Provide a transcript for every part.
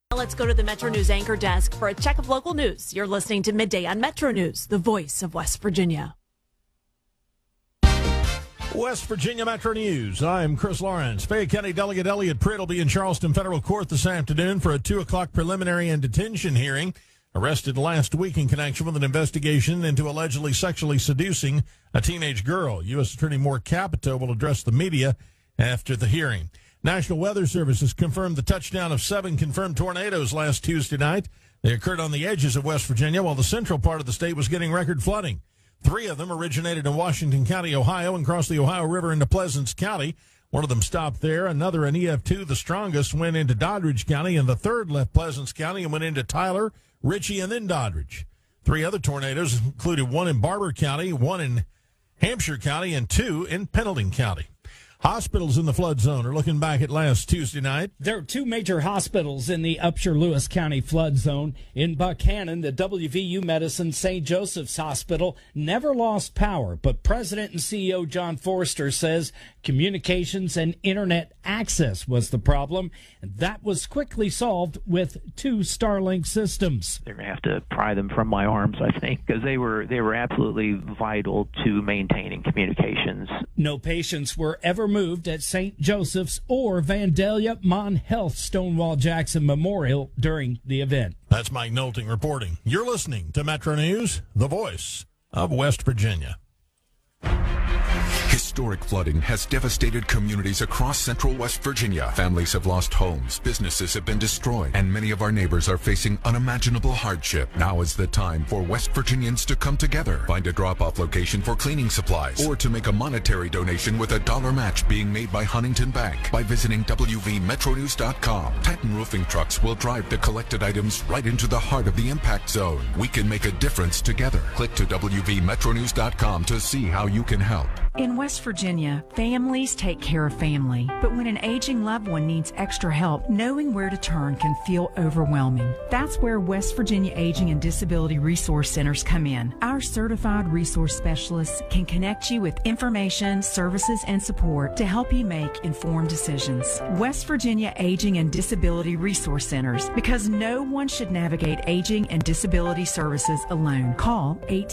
Let's go to the Metro News anchor desk for a check of local news. You're listening to Midday on Metro News, the voice of West Virginia. West Virginia Metro News. I'm Chris Lawrence. Fayette County Delegate Elliot Pritt will be in Charleston Federal Court this afternoon for a 2 o'clock preliminary and detention hearing. Arrested last week in connection with an investigation into allegedly sexually seducing a teenage girl. U.S. Attorney Moore Capito will address the media after the hearing. National Weather Service has confirmed the touchdown of 7 confirmed tornadoes last Tuesday night. They occurred on the edges of West Virginia while the central part of the state was getting record flooding. 3 of them originated in Washington County, Ohio, and crossed the Ohio River into Pleasants County. One of them stopped there. Another, an EF2, the strongest, went into Doddridge County, and the third left Pleasants County and went into Tyler, Ritchie, and then Doddridge. 3 other tornadoes included 1 in Barber County, 1 in Hampshire County, and 2 in Pendleton County. Hospitals in the flood zone are looking back at last Tuesday night. There are 2 major hospitals in the Upshur-Lewis County flood zone. In Buckhannon, the WVU Medicine St. Joseph's Hospital never lost power, but President and CEO John Forster says communications and internet access was the problem, and that was quickly solved with 2 Starlink systems. They're going to have to pry them from my arms, I think, because they were absolutely vital to maintaining communications. No patients were ever moved at St. Joseph's or Vandalia Mon Health Stonewall Jackson Memorial during the event. That's Mike Nolting reporting. You're listening to Metro News, the voice of West Virginia. Historic flooding has devastated communities across central West Virginia. Families have lost homes, businesses have been destroyed, and many of our neighbors are facing unimaginable hardship. Now is the time for West Virginians to come together, find a drop-off location for cleaning supplies, or to make a monetary donation with a dollar match being made by Huntington Bank by visiting WVMetroNews.com. Titan Roofing trucks will drive the collected items right into the heart of the impact zone. We can make a difference together. Click to WVMetroNews.com to see how you can help. In West Virginia, families take care of family. But when an aging loved one needs extra help, knowing where to turn can feel overwhelming. That's where West Virginia Aging and Disability Resource Centers come in. Our certified resource specialists can connect you with information, services, and support to help you make informed decisions. West Virginia Aging and Disability Resource Centers, because no one should navigate aging and disability services alone. Call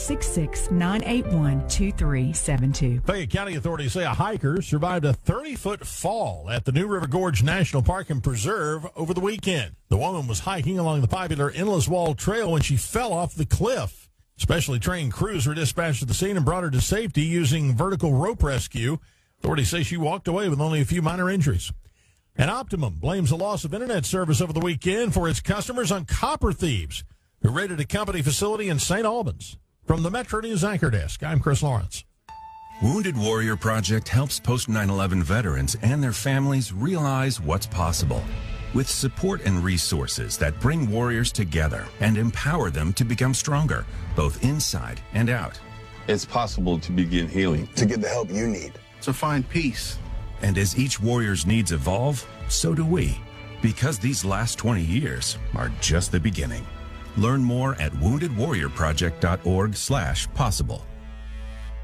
866-981-2372. Fayette County authorities say a hiker survived a 30-foot fall at the New River Gorge National Park and Preserve over the weekend. The woman was hiking along the popular Endless Wall Trail when she fell off the cliff. Specially trained crews were dispatched to the scene and brought her to safety using vertical rope rescue. Authorities say she walked away with only a few minor injuries. And Optimum blames the loss of internet service over the weekend for its customers on copper thieves who raided a company facility in St. Albans. From the Metro News Anchor Desk, I'm Chris Lawrence. Wounded Warrior Project helps post-9/11 veterans and their families realize what's possible. With support and resources that bring warriors together and empower them to become stronger, both inside and out. It's possible to begin healing, to get the help you need, to find peace. And as each warrior's needs evolve, so do we. Because these last 20 years are just the beginning. Learn more at woundedwarriorproject.org/possible.